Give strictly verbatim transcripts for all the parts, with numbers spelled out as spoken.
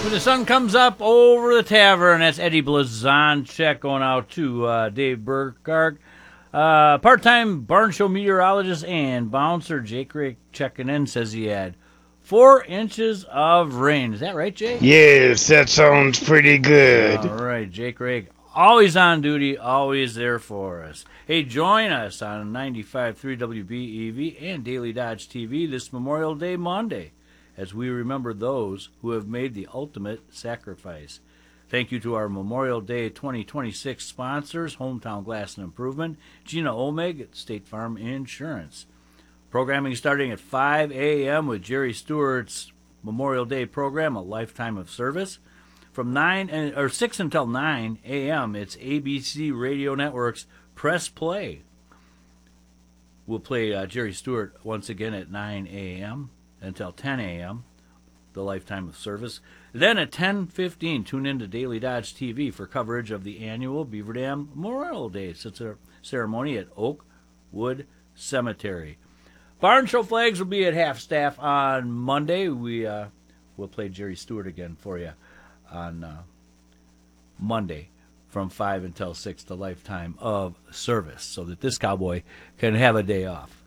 When the sun comes up over the tavern, that's Eddie Blazonczyk going out to uh, Dave Burkhardt. Uh, part-time barn show meteorologist and bouncer Jake Rake checking in, says he had four inches of rain. Is that right, Jake? Yes, that sounds pretty good. All right, Jake Rake, always on duty, always there for us. Hey, join us on ninety-five point three W B E V and Daily Dodge T V this Memorial Day Monday, as we remember those who have made the ultimate sacrifice. Thank you to our Memorial Day twenty twenty-six sponsors, Hometown Glass and Improvement, Gina Omeg at State Farm Insurance. Programming starting at five a.m. with Jerry Stewart's Memorial Day program, A Lifetime of Service. From nine or six until nine a.m., it's A B C Radio Network's Press Play. We'll play uh, Jerry Stewart once again at nine a.m. until ten a.m., the Lifetime of Service. Then at ten fifteen, tune in to Daily Dodge T V for coverage of the annual Beaver Dam Memorial Day ceremony at Oakwood Cemetery. Barn Show flags will be at half-staff on Monday. We, uh, we'll play Jerry Stewart again for you on uh, Monday from five until six, the Lifetime of Service, so that this cowboy can have a day off.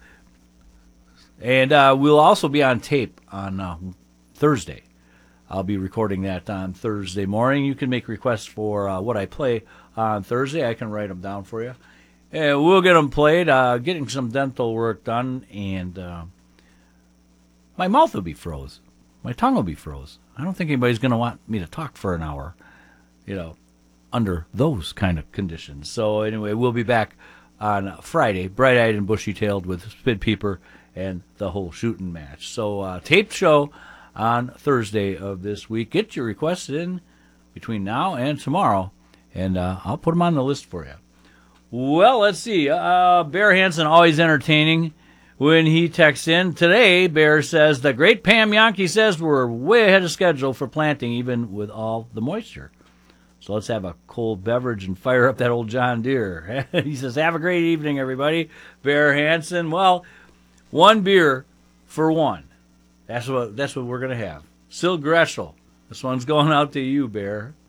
And uh, we'll also be on tape on uh, Thursday. I'll be recording that on Thursday morning. You can make requests for uh, what I play on Thursday. I can write them down for you. And we'll get them played. Uh, getting some dental work done, and uh, my mouth will be froze. My tongue will be froze. I don't think anybody's going to want me to talk for an hour, you know, under those kind of conditions. So anyway, we'll be back on Friday, bright-eyed and bushy-tailed with Spid Peeper and the whole shooting match. So uh, taped show on Thursday of this week. Get your requests in between now and tomorrow, and uh, I'll put them on the list for you. Well, let's see. Uh, Bear Hansen, always entertaining when he texts in. Today, Bear says, the great Pam Yankee says we're way ahead of schedule for planting, even with all the moisture. So let's have a cold beverage and fire up that old John Deere. He says, have a great evening, everybody. Bear Hansen, well, one beer for one. That's what that's what we're going to have. Sil Greshel, this one's going out to you, Bear.